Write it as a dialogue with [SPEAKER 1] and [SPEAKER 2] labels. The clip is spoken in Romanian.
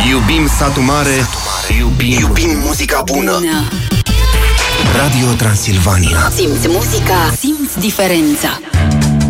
[SPEAKER 1] Iubim satul mare, iubim muzica bună. Radio Transilvania.
[SPEAKER 2] Simți muzica, simți diferența.